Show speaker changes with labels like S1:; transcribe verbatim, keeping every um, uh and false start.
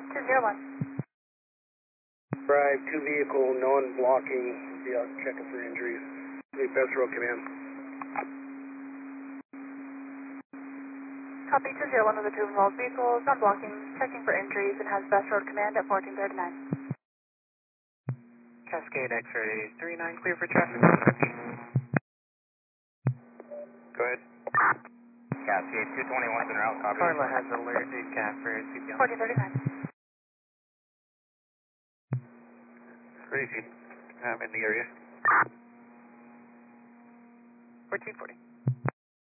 S1: two zero one.
S2: Drive, two vehicle, non-blocking, be out checking for injuries. Lead Best Road Command.
S1: Copy two zero one with the two involved vehicles, non-blocking, checking for injuries, and has Best Road Command at fourteen thirty-nine.
S3: Cascade X-ray three nine, clear for traffic. Go ahead.
S4: Cascade two twenty-one's en route, copy.
S3: Carla has alerted C A F for C P L.
S1: fourteen thirty-nine.
S3: Crazy. I'm in the area. fourteen forty.